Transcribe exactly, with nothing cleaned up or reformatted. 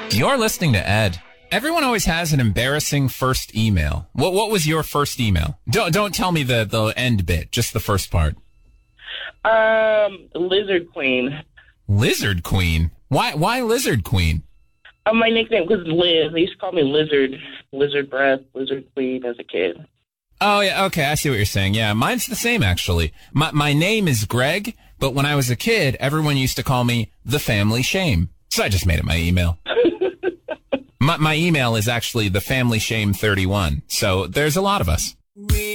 You're listening to Ed. Everyone always has an embarrassing first email. What What was your first email? Don't Don't tell me the the end bit, just the first part. Um, Lizard Queen. Lizard Queen? Why Why Lizard Queen? Uh, my nickname was Liz. They used to call me Lizard, Lizard Breath, Lizard Queen as a kid. Oh, yeah, okay, I see what you're saying. Yeah, mine's the same, actually. My My name is Greg, but when I was a kid, everyone used to call me The Family Shame. So I just made it my email. my, my email is actually The Family Shame thirty-one, so there's a lot of us.